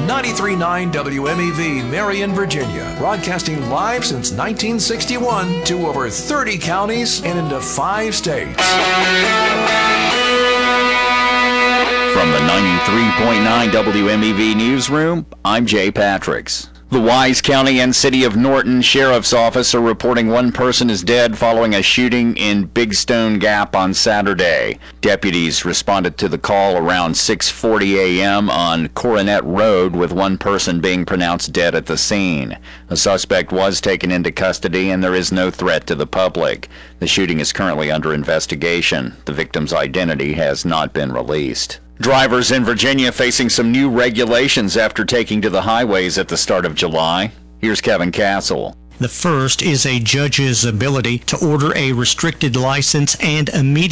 93.9 WMEV, Marion, Virginia. Broadcasting live since 1961 to over 30 counties and into 5 states. From the 93.9 WMEV newsroom, I'm Jay Patricks. The Wise County and City of Norton Sheriff's Office are reporting one person is dead following a shooting in Big Stone Gap on Saturday. Deputies responded to the call around 6:40 a.m. on Coronet Road, with one person being pronounced dead at the scene. The suspect was taken into custody and there is no threat to the public. The shooting is currently under investigation. The victim's identity has not been released. Drivers in Virginia facing some new regulations after taking to the highways at the start of July. Here's Kevin Castle. The first is a judge's ability to order a restricted license and immediate